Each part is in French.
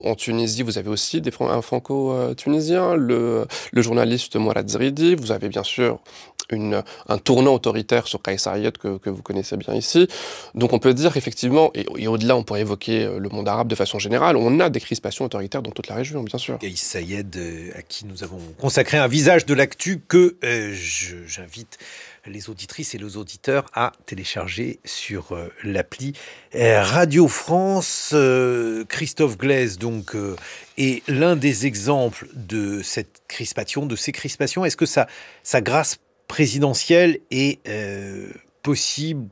En Tunisie, vous avez aussi un franco-tunisien, le journaliste Mourad Zridi. Vous avez bien sûr un tournant autoritaire sur Kais Saied que vous connaissez bien ici. Donc on peut dire effectivement, et au-delà, on pourrait évoquer le monde arabe de façon générale, on a des crispations autoritaires dans toute la région, bien sûr. Kais Saied, à qui nous avons consacré un visage de l'actu que j'invite les auditrices et les auditeurs à télécharger sur l'appli Radio France. Christophe Glaise, donc, est l'un des exemples de cette crispation, de ces crispations. Est-ce que sa grâce présidentielle est possible,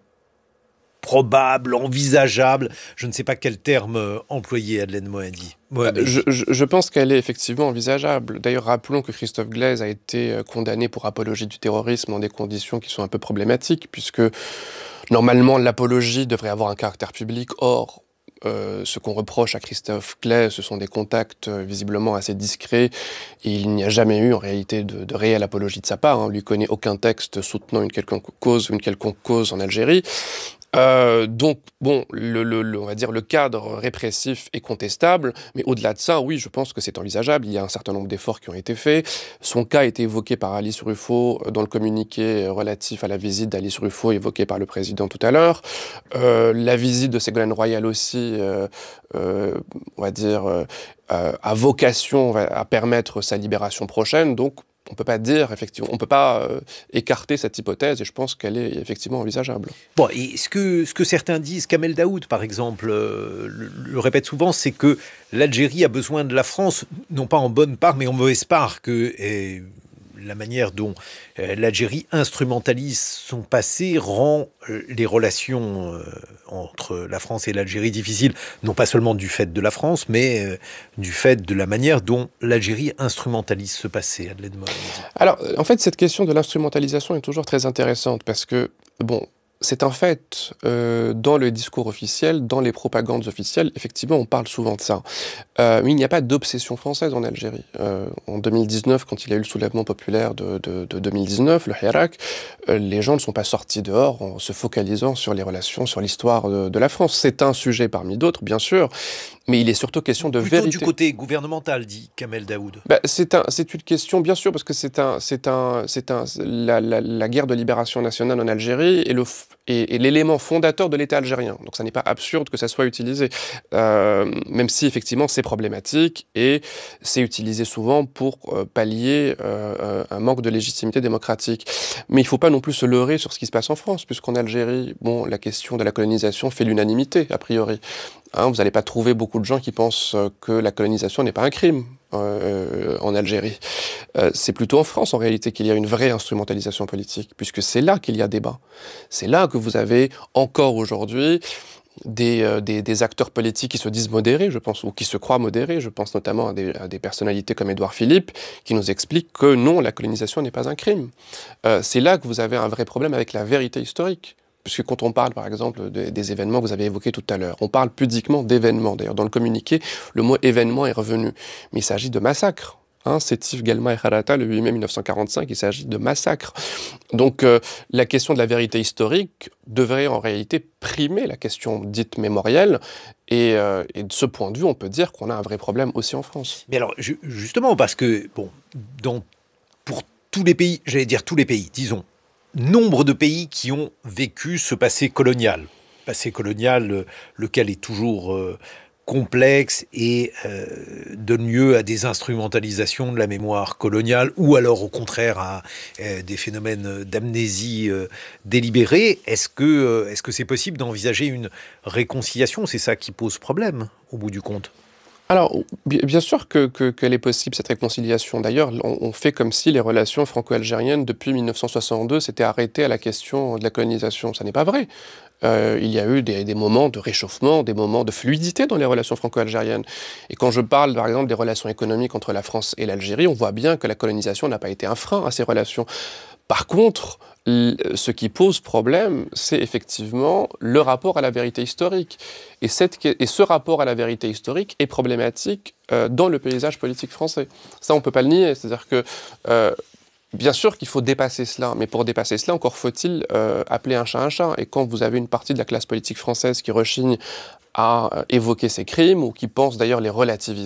probable, envisageable? Je ne sais pas quel terme employer, Adlène Mohamedi. Je pense qu'elle est effectivement envisageable. D'ailleurs, rappelons que Christophe Glaise a été condamné pour apologie du terrorisme dans des conditions qui sont un peu problématiques, puisque normalement l'apologie devrait avoir un caractère public. Or, ce qu'on reproche à Christophe Glaise, ce sont des contacts visiblement assez discrets, et il n'y a jamais eu en réalité de réelle apologie de sa part. On ne lui connaît aucun texte soutenant une quelconque cause en Algérie. Donc, bon, on va dire le cadre répressif est contestable, mais au-delà de ça, oui, je pense que c'est envisageable. Il y a un certain nombre d'efforts qui ont été faits. Son cas a été évoqué par Alice Ruffo dans le communiqué relatif à la visite d'Alice Ruffo évoqué par le président tout à l'heure. La visite de Ségolène Royal aussi, on va dire, a vocation à permettre sa libération prochaine. Donc, on peut pas dire, effectivement, on peut pas écarter cette hypothèse, et je pense qu'elle est effectivement envisageable. Bon, et ce que certains disent, Kamel Daoud, par exemple, le répète souvent, c'est que l'Algérie a besoin de la France, non pas en bonne part, mais en mauvaise part, que la manière dont l'Algérie instrumentalise son passé rend les relations entre la France et l'Algérie difficiles, non pas seulement du fait de la France, mais du fait de la manière dont l'Algérie instrumentalise ce passé. Adlène Mohamedi. Alors, en fait, cette question de l'instrumentalisation est toujours très intéressante, parce que, bon, c'est un fait, dans le discours officiel, dans les propagandes officielles, effectivement, on parle souvent de ça. Mais il n'y a pas d'obsession française en Algérie. En 2019, quand il y a eu le soulèvement populaire de 2019, le Hirak, les gens ne sont pas sortis dehors en se focalisant sur les relations, sur l'histoire de la France. C'est un sujet parmi d'autres, bien sûr, mais il est surtout question de Plutôt vérité. du côté gouvernemental, dit Kamel Daoud. C'est une question, bien sûr, parce que la guerre de libération nationale en Algérie est l'élément fondateur de l'État algérien. Donc ça n'est pas absurde que ça soit utilisé, même si effectivement c'est problématique et c'est utilisé souvent pour pallier un manque de légitimité démocratique. Mais il ne faut pas non plus se leurrer sur ce qui se passe en France, puisqu'en Algérie, bon, la question de la colonisation fait l'unanimité, a priori. Vous n'allez pas trouver beaucoup de gens qui pensent que la colonisation n'est pas un crime en Algérie. C'est plutôt en France, en réalité, qu'il y a une vraie instrumentalisation politique, puisque c'est là qu'il y a débat. C'est là que vous avez encore aujourd'hui des acteurs politiques qui se disent modérés, je pense, ou qui se croient modérés. Je pense notamment à des personnalités comme Édouard Philippe, qui nous expliquent que non, la colonisation n'est pas un crime. C'est là que vous avez un vrai problème avec la vérité historique. Puisque quand on parle, par exemple, des événements que vous avez évoqués tout à l'heure, on parle pudiquement d'événements. D'ailleurs, dans le communiqué, le mot événement est revenu. Mais il s'agit de massacre. Sétif, Guelma et Kharata, le 8 mai 1945, il s'agit de massacre. Donc, la question de la vérité historique devrait en réalité primer la question dite mémorielle. Et de ce point de vue, on peut dire qu'on a un vrai problème aussi en France. Mais alors, justement, parce que, bon, pour tous les pays, j'allais dire tous les pays, disons, nombre de pays qui ont vécu ce passé colonial, lequel est toujours complexe et donne lieu à des instrumentalisations de la mémoire coloniale ou alors au contraire à des phénomènes d'amnésie délibérée. Est-ce que c'est possible d'envisager une réconciliation? C'est ça qui pose problème au bout du compte. Alors, bien sûr qu'elle est possible, cette réconciliation. D'ailleurs, on fait comme si les relations franco-algériennes, depuis 1962, s'étaient arrêtées à la question de la colonisation. Ça n'est pas vrai. Il y a eu des moments de réchauffement, des moments de fluidité dans les relations franco-algériennes. Et quand je parle, par exemple, des relations économiques entre la France et l'Algérie, on voit bien que la colonisation n'a pas été un frein à ces relations. Par contre, ce qui pose problème, c'est effectivement le rapport à la vérité historique. Et ce rapport à la vérité historique est problématique dans le paysage politique français. Ça, on ne peut pas le nier. C'est-à-dire que, bien sûr qu'il faut dépasser cela, mais pour dépasser cela, encore faut-il appeler un chat un chat. Et quand vous avez une partie de la classe politique française qui rechigne à évoquer ces crimes, ou qui pense d'ailleurs les relativiser,